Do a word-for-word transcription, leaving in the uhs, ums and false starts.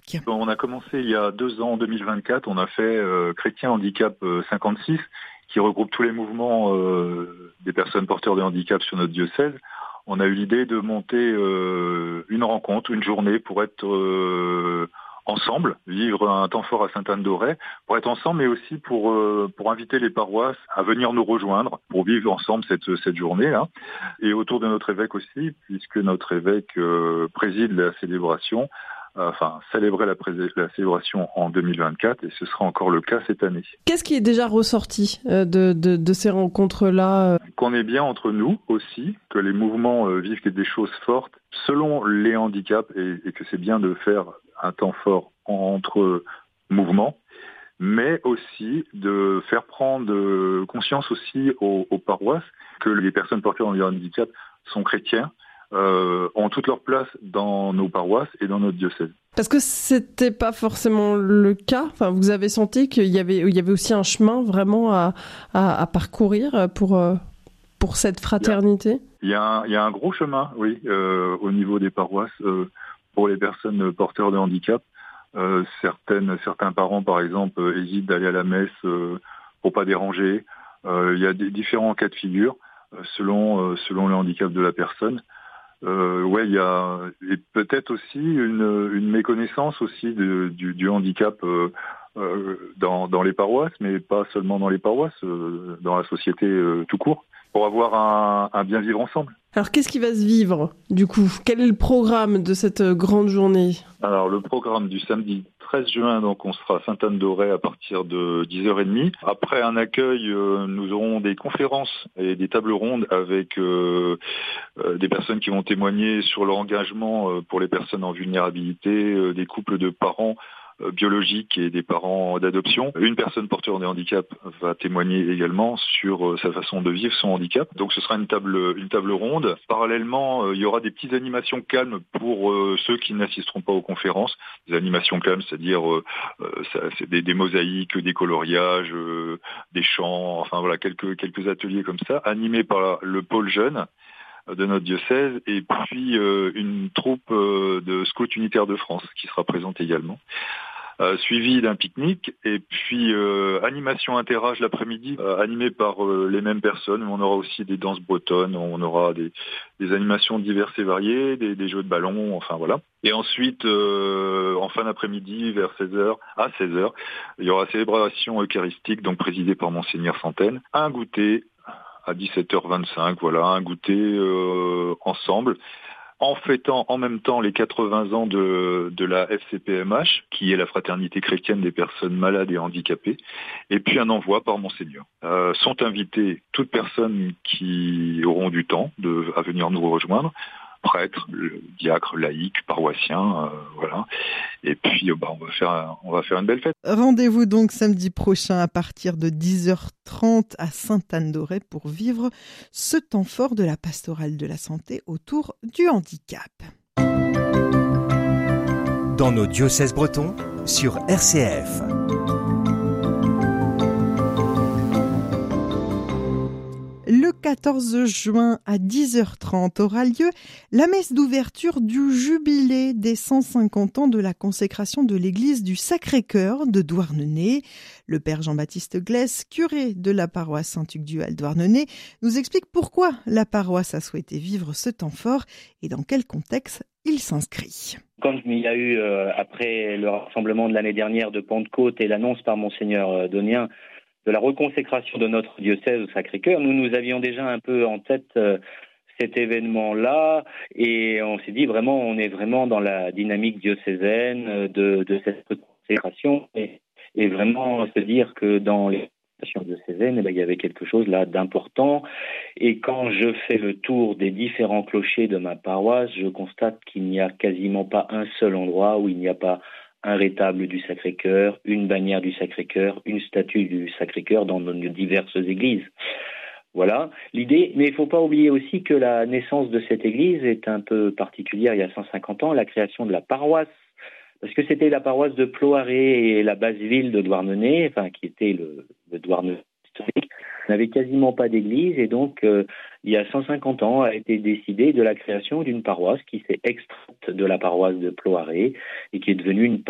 Patrick. On a commencé il y a deux ans, en deux mille vingt-quatre, on a fait euh, Chrétien Handicap euh, cinquante-six, qui regroupe tous les mouvements euh, des personnes porteurs de handicap sur notre diocèse. On a eu l'idée de monter euh, une rencontre, une journée pour être euh, ensemble, vivre un temps fort à Sainte-Anne-d'Auray, pour être ensemble, mais aussi pour euh, pour inviter les paroisses à venir nous rejoindre, pour vivre ensemble cette cette journée-là. Et autour de notre évêque aussi, puisque notre évêque euh, préside la célébration, enfin célébrer la, pré- la célébration en deux mille vingt-quatre, et ce sera encore le cas cette année. Qu'est-ce qui est déjà ressorti euh, de, de, de ces rencontres-là euh... Qu'on est bien entre nous aussi, que les mouvements euh, vivent des choses fortes selon les handicaps, et, et que c'est bien de faire un temps fort entre mouvements, mais aussi de faire prendre conscience aussi aux, aux paroisses que les personnes portées de handicap sont chrétiens, Euh, ont toute leur place dans nos paroisses et dans notre diocèse. Parce que c'était pas forcément le cas. Enfin, vous avez senti qu'il y avait, il y avait aussi un chemin vraiment à, à, à parcourir pour, pour cette fraternité. Il y a un, il y a un gros chemin, oui, euh, au niveau des paroisses euh, pour les personnes porteurs de handicap. Euh, certaines, certains parents, par exemple, euh, hésitent d'aller à la messe euh, pour pas déranger. Euh, il y a des différents cas de figure euh, selon, euh, selon le handicap de la personne. Euh, ouais, il y a et peut-être aussi une, une méconnaissance aussi de, du, du handicap euh, euh, dans, dans les paroisses, mais pas seulement dans les paroisses, euh, dans la société euh, tout court, pour avoir un, un bien vivre ensemble. Alors, qu'est-ce qui va se vivre, du coup ? Quel est le programme de cette grande journée ? Alors, le programme du samedi treize juin, donc on sera à Sainte-Anne-d'Auray à partir de dix heures trente. Après un accueil, euh, nous aurons des conférences et des tables rondes avec euh, euh, des personnes qui vont témoigner sur leur engagement euh, pour les personnes en vulnérabilité, euh, des couples de parents euh, biologiques et des parents d'adoption. Une personne porteur de handicap va témoigner également sur euh, sa façon de vivre son handicap. Donc ce sera une table, une table ronde. Parallèlement, euh, il y aura des petites animations calmes pour euh, ceux qui n'assisteront pas aux conférences. Des animations calmes, c'est-à-dire euh, euh, ça, c'est des, des mosaïques, des coloriages, euh, des chants, enfin voilà, quelques, quelques ateliers comme ça, animés par le pôle jeune de notre diocèse, et puis euh, une troupe euh, de scouts unitaires de France qui sera présente également. Euh, suivi d'un pique-nique, et puis euh, animation interage l'après-midi, euh, animée par euh, les mêmes personnes. On aura aussi des danses bretonnes, on aura des, des animations diverses et variées, des, des jeux de ballon, enfin voilà. Et ensuite, euh, en fin d'après-midi, vers seize heures, à seize heures, il y aura célébration eucharistique, donc présidée par Monseigneur Santaine, un goûter à dix-sept heures vingt-cinq, voilà, un goûter euh, ensemble, en fêtant en même temps les quatre-vingts ans de, de la F C P M H, qui est la Fraternité chrétienne des personnes malades et handicapées, et puis un envoi par Monseigneur. Euh, sont invités toutes personnes qui auront du temps de, à venir nous rejoindre, prêtres, diacres, laïcs, paroissiens, euh, voilà. Et puis, euh, bah, on va faire, on va faire une belle fête. Rendez-vous donc samedi prochain à partir de dix heures trente à Sainte-Anne-d'Auray pour vivre ce temps fort de la pastorale de la santé autour du handicap. Dans nos diocèses bretons, sur R C F. Le quatorze juin à dix heures trente aura lieu la messe d'ouverture du jubilé des cent cinquante ans de la consécration de l'église du Sacré-Cœur de Douarnenez. Le père Jean-Baptiste Glès, curé de la paroisse Saint-Hugues-du-Hal Douarnenez, nous explique pourquoi la paroisse a souhaité vivre ce temps fort et dans quel contexte il s'inscrit. Comme il y a eu, euh, après le rassemblement de l'année dernière de Pentecôte et l'annonce par Monseigneur euh, Donien de la reconsécration de notre diocèse au Sacré-Cœur, nous nous avions déjà un peu en tête euh, cet événement-là, et on s'est dit vraiment, on est vraiment dans la dynamique diocésaine de, de cette reconsécration, et, et vraiment se dire que dans les associations diocésaines, eh bien, il y avait quelque chose là d'important. Et quand je fais le tour des différents clochers de ma paroisse, je constate qu'il n'y a quasiment pas un seul endroit où il n'y a pas un rétable du Sacré-Cœur, une bannière du Sacré-Cœur, une statue du Sacré-Cœur dans nos diverses églises. Voilà l'idée, mais il ne faut pas oublier aussi que la naissance de cette église est un peu particulière il y a cent cinquante ans, la création de la paroisse, parce que c'était la paroisse de Ploharé et la basse-ville de Douarnenez, enfin qui était le, le Douarnenez historique, n'avait quasiment pas d'église, et donc euh, il y a cent cinquante ans a été décidé de la création d'une paroisse qui s'est extraite de la paroisse de Ploharé et qui est devenue une